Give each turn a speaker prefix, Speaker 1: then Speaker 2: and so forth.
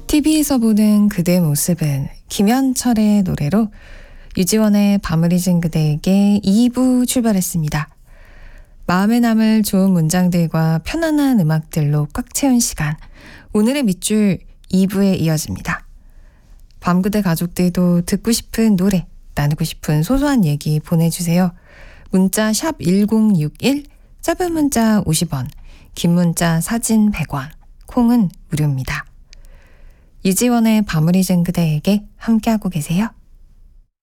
Speaker 1: TV에서 보는 그대 모습은 김현철의 노래로 유지원의 밤을 잊은 그대에게 2부 출발했습니다. 마음에 남을 좋은 문장들과 편안한 음악들로 꽉 채운 시간. 오늘의 밑줄 2부에 이어집니다. 밤그대 가족들도 듣고 싶은 노래, 나누고 싶은 소소한 얘기 보내주세요. 문자 샵 1061, 짧은 문자 50원, 긴 문자 사진 100원, 콩은 무료입니다. 이지원의 밤을 잊은 그대에게 함께하고 계세요.